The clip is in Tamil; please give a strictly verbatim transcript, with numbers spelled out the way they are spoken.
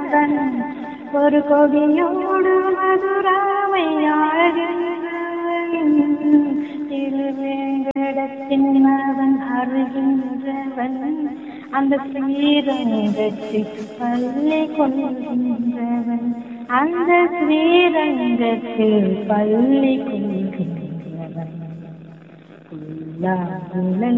கொண்டவன் ஒரு கொடியோடு மதுராவை ஆழ்கின்றவன் திருவேங்கடத்தின் அவன் அருகின்றவன் அந்த ஸ்ரீரங்கத்தில் பள்ளி கொள்கின்றவன் அந்த ஸ்ரீரங்கத்தில் பள்ளி கொள்கின்றவன்